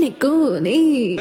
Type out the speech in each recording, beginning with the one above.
கூனி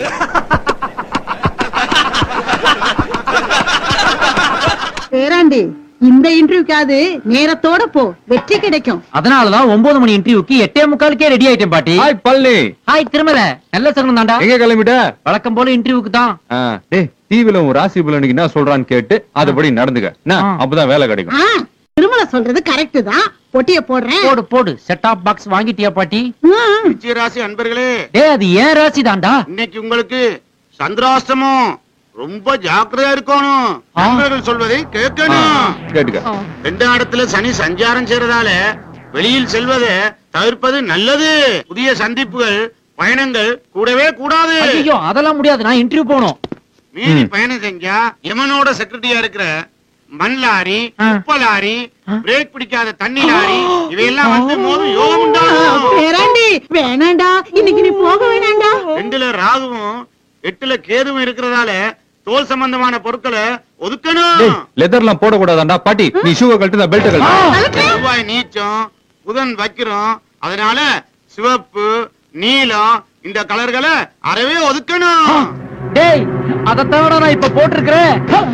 பேராண்டி, இந்த இன்டர்வியூக்காவது நேரத்தோட போ, வெற்றி கிடைக்கும். அதனாலதான் 9 மணி இன்டர்வியூக்கு 8:45 ரெடி ஆயிட்டேன் பாட்டி. ஹாய் பள்ளி. ஹாய் திருமல, நல்ல சகுனம் தாண்டா. எங்க கிளம்பிட்ட? வழக்கம் போல இன்டர்வியூக்கு தான். டேய், டிவில உன் ராசி பலனுக்கு என்ன சொல்றான்னு கேட்டு அதுபடி நடந்துக்க. அப்பதான் வேலை கிடைக்கும். திருமலை சொல்றது கரெக்ட் தான். பொட்டிய போடுறேன். போடு போடு. செட் ஆப் பாக்ஸ் வாங்கிட்டியா பாட்டி? ராசி அன்பர்களே, டேய் அது ஏன் ராசி தாண்டா. இன்னைக்கு உங்களுக்கு சந்திராஷ்டமம், ரொம்ப ஜாக்கிரதையா இருக்கணும். நண்பர்கள் சொல்வதை கேட்கணும். கேட்டுக்க. 2ஆம் இடத்துல சனி சஞ்சாரம் செய்யறதால வெளியில் செல்வதை தவிர்ப்பது நல்லது. புதிய சந்திப்புகள், பயணங்கள் கூடவே கூடாது. ஐயோ அதெல்லாம் முடியாது, நான் இன்டர்வியூ போகணும். மீறி பயணம் செஞ்சா யமனோட செக்ரட்டரியா இருக்கிற மண் லாரி, உப்ப லாரி, பிரேக் பிடிக்காத தண்ணி லாரி இவையெல்லாம் வந்து மோதும் யோகம் உண்டாகும். பேராண்டி வேணாண்டா, இன்னைக்கு நீ போக வேணாண்டா. 2ல ராகுவும் 8ல கேதுவும் இருக்கிறதால தோல் சம்பந்தமான பொருட்களை ஒதுக்கணும். லெதர்லாம் போட கூடாதாண்டா பாட்டி. நீ ஷூவை கழட்டு, நான் பெல்ட் கழட்டு. செவ்வாய் நீச்சம், புதன் வைக்கிறோம். அதனால சிவப்பு, நீலம் இந்த கலர்களை அறவே ஒதுக்கணும். டேய் அதத்தான நான் இப்ப போட்டிருக்கிறேன்.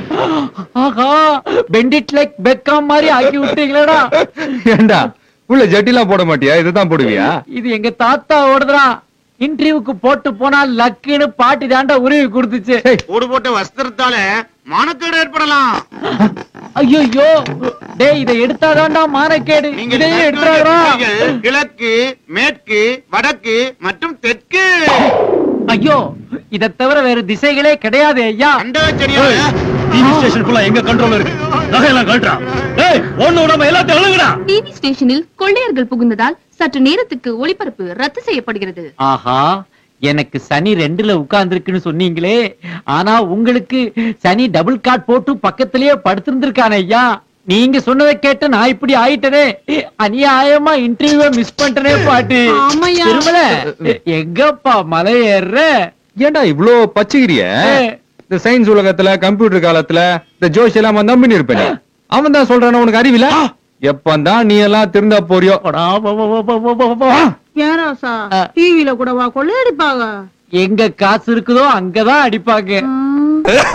ஆஹா, பெண்டிட் லைக் பெக்காம் மாதிரி ஆக்கி விட்டீங்களேடா. ஏண்டா உள்ள ஜட்டிலாம் போட மாட்டியா? இதுதான் போடுவியா? இது எங்க தாத்தா ஓடுதுடா. இன்டர்வியூக்கு போட்டு போனா லக்குன்னு பாட்டி தாண்டா உருவி கொடுத்துச்சு. ஓடு போட்ட வஸ்திரத்தால மானக்கேடு ஏற்படலாம். ஐயோ டேய் இதை எடுத்தாதான்டா மானக்கேடு. நீங்க இதையே எடுத்தாடா. கிழக்கு, மேற்கு, வடக்கு மற்றும் தெற்கு. ஐயோ இதை தவிர வேற திசைகளே கிடையாது ஐயா. டிவி ஸ்டேஷனுக்குள்ள எங்க கண்ட்ரோல் இருக்கு? நகையெல்லாம் கழட்டா. டேய் ஒண்ணு விடாம எல்லாத்தையும் அழுகுடா. டிவி ஸ்டேஷனில் கொள்ளையர்கள் புகுந்ததால் சற்று நேரத்துக்கு ஒளிபரப்பு ரத்து செய்யப்படுகிறது. ஆஹா, எனக்கு சனி 2ல உட்கார்ந்துருக்குன்னு சொன்னீங்களே, ஆனா உங்களுக்கு சனி டபுள் காட் போட்டு பக்கத்திலேயே படுத்திருந்திருக்கானே ஐயா. நீங்க சொன்னதை கேட்டு நான் இப்படி ஆயிட்டனே. அநியாயமா இன்டர்வியூ மிஸ் பண்ணிட்டனே பாட்டி. திருமல எங்கப்பா மலை ஏறுற? ஏண்டா இவ்ளோ பச்சைகிரிய? இந்த சயின்ஸ் உலகத்துல, கம்ப்யூட்டர் காலத்துல இந்த ஜோஷ் எல்லாம் நம்பின்னு இருப்பேன். அவன் தான் சொல்றான, உனக்கு அறிவில? எப்பந்தான் நீ எல்லாம் திருந்தா போறியோ? ஏராசா, டிவில கூடவா கொள்ளையடிப்பாங்க? எங்க காசு இருக்குதோ அங்கதான் அடிப்பாங்க.